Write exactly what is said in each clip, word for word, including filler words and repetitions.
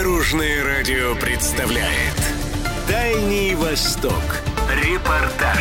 Дорожное радио представляет Дальний Восток. Репортаж.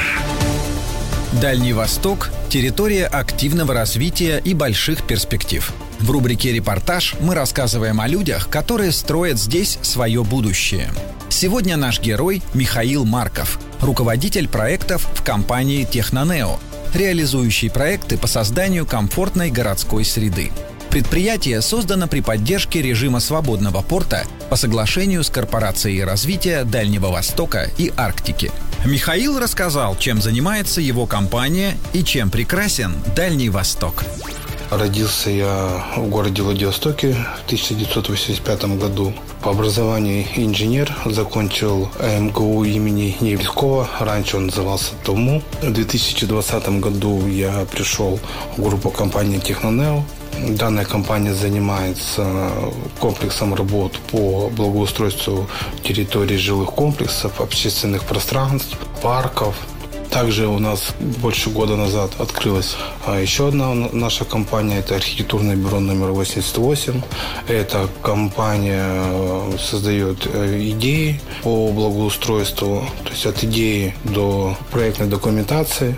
Дальний Восток – территория активного развития и больших перспектив. В рубрике «Репортаж» мы рассказываем о людях, которые строят здесь свое будущее. Сегодня наш герой Михаил Марков, руководитель проектов в компании «Технонео», реализующий проекты по созданию комфортной городской среды. Предприятие создано при поддержке режима свободного порта по соглашению с Корпорацией развития Дальнего Востока и Арктики. Михаил рассказал, чем занимается его компания и чем прекрасен Дальний Восток. Родился я в городе Владивостоке в тысяча девятьсот восемьдесят пятом году. По образованию инженер, закончил эм гэ у имени Невелькова, раньше он назывался ТОМУ. В две тысячи двадцатом году я пришел в группу компании «Технонео». Данная компания занимается комплексом работ по благоустройству территорий жилых комплексов, общественных пространств, парков. Также у нас больше года назад открылась еще одна наша компания. Это архитектурное бюро номер восемьдесят восемь. Эта компания создает идеи по благоустройству, то есть от идеи до проектной документации.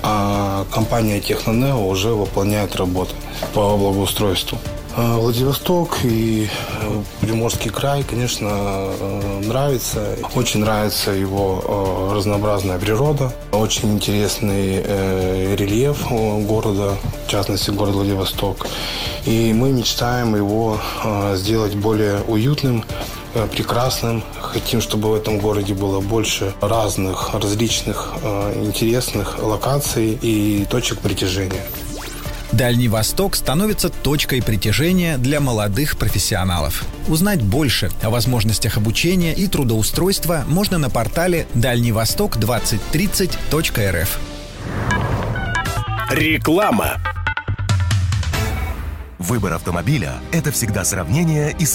А компания «Технонео» уже выполняет работы по благоустройству. Владивосток и Приморский край, конечно, нравится. Очень нравится его разнообразная природа, очень интересный рельеф города, в частности, города Владивосток. И мы мечтаем его сделать более уютным, прекрасным. Хотим, чтобы в этом городе было больше разных, различных, интересных локаций и точек притяжения. Дальний Восток становится точкой притяжения для молодых профессионалов. Узнать больше о возможностях обучения и трудоустройства можно на портале дальневосток двадцать тридцать точка эр эф. Реклама. Выбор автомобиля – это всегда сравнение и